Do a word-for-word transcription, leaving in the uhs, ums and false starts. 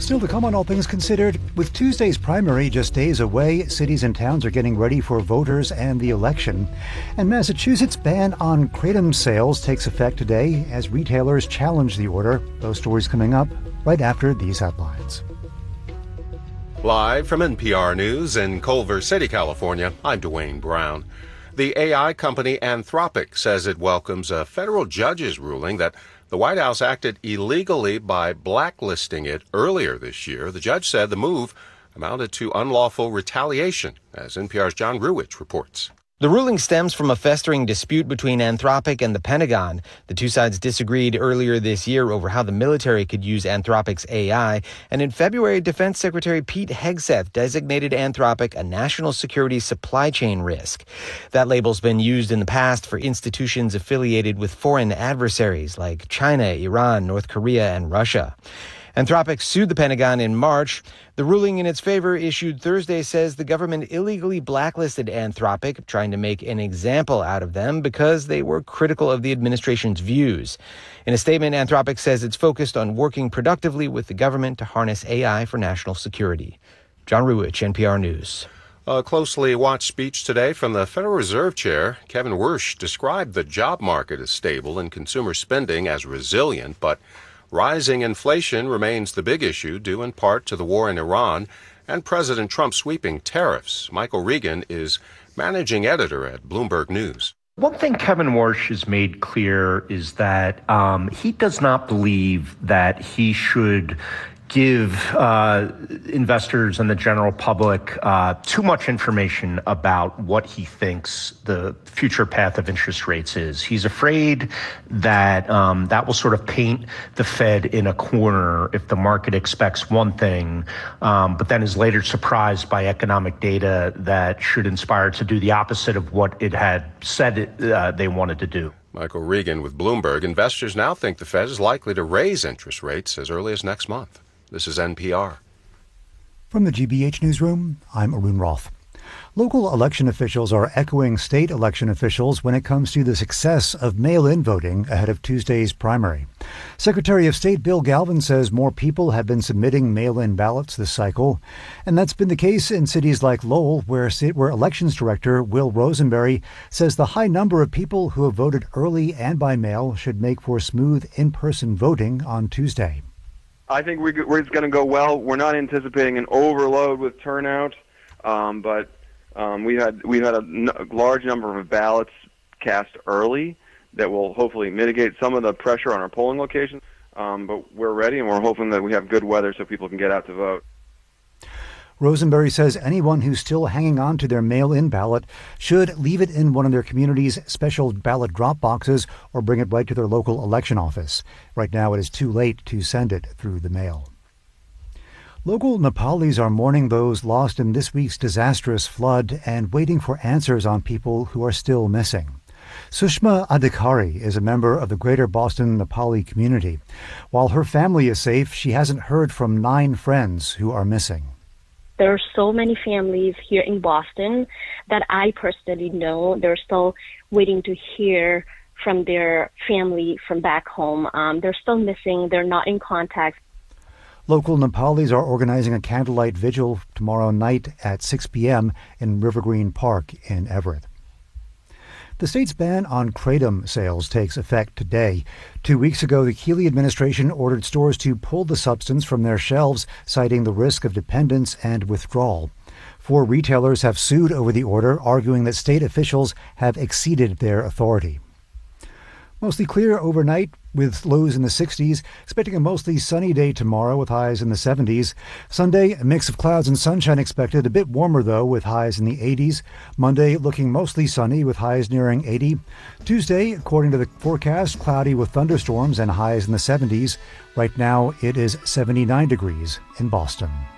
Still to come on All Things Considered. With Tuesday's primary just days away, cities and towns are getting ready for voters and the election. And Massachusetts' ban on kratom sales takes effect today as retailers challenge the order. Those stories coming up right after these headlines. Live from N P R News in Culver City, California, I'm Dwayne Brown. The A I company Anthropic says it welcomes a federal judge's ruling that the White House acted illegally by blacklisting it earlier this year. The judge said the move amounted to unlawful retaliation, as N P R's John Ruwitch reports. The ruling stems from a festering dispute between Anthropic and the Pentagon. The two sides disagreed earlier this year over how the military could use Anthropic's A I, and in February, Defense Secretary Pete Hegseth designated Anthropic a national security supply chain risk. That label's been used in the past for institutions affiliated with foreign adversaries like China, Iran, North Korea, and Russia. Anthropic sued the Pentagon in March. The ruling in its favor issued Thursday says the government illegally blacklisted Anthropic, trying to make an example out of them because they were critical of the administration's views. In a statement, Anthropic says it's focused on working productively with the government to harness A I for national security. John Ruwitch, N P R News. A closely watched speech today from the Federal Reserve Chair. Kevin Warsh described the job market as stable and consumer spending as resilient, but rising inflation remains the big issue, due in part to the war in Iran and President Trump's sweeping tariffs. Michael Regan is managing editor at Bloomberg News. One thing Kevin Warsh has made clear is that um, he does not believe that he should give uh, investors and the general public uh, too much information about what he thinks the future path of interest rates is. He's afraid that um, that will sort of paint the Fed in a corner if the market expects one thing, um, but then is later surprised by economic data that should inspire it to do the opposite of what it had said it, uh, they wanted to do. Michael Regan with Bloomberg. Investors now think the Fed is likely to raise interest rates as early as next month. This is N P R. From the G B H Newsroom, I'm Arun Roth. Local election officials are echoing state election officials when it comes to the success of mail-in voting ahead of Tuesday's primary. Secretary of State Bill Galvin says more people have been submitting mail-in ballots this cycle, and that's been the case in cities like Lowell, where, where Elections Director Will Rosenberry says the high number of people who have voted early and by mail should make for smooth in-person voting on Tuesday. I think we're, we're it's going to go well. We're not anticipating an overload with turnout, um, but um, we had we had a n- large number of ballots cast early that will hopefully mitigate some of the pressure on our polling locations. Um, but we're ready, and we're hoping that we have good weather so people can get out to vote. Rosenberry says anyone who's still hanging on to their mail-in ballot should leave it in one of their community's special ballot drop boxes or bring it right to their local election office. Right now, it is too late to send it through the mail. Local Nepalis are mourning those lost in this week's disastrous flood and waiting for answers on people who are still missing. Sushma Adhikari is a member of the Greater Boston Nepali community. While her family is safe, she hasn't heard from nine friends who are missing. There are so many families here in Boston that I personally know. They're still waiting to hear from their family from back home. Um, they're still missing. They're not in contact. Local Nepalis are organizing a candlelight vigil tomorrow night at six p.m. in River Green Park in Everett. The state's ban on kratom sales takes effect today. Two weeks ago, the Keeley administration ordered stores to pull the substance from their shelves, citing the risk of dependence and withdrawal. Four retailers have sued over the order, arguing that state officials have exceeded their authority. Mostly clear overnight with lows in the sixties. Expecting a mostly sunny day tomorrow with highs in the seventies. Sunday, a mix of clouds and sunshine expected. A bit warmer, though, with highs in the eighties. Monday, looking mostly sunny with highs nearing eighty. Tuesday, according to the forecast, cloudy with thunderstorms and highs in the seventies. Right now, it is seventy-nine degrees in Boston.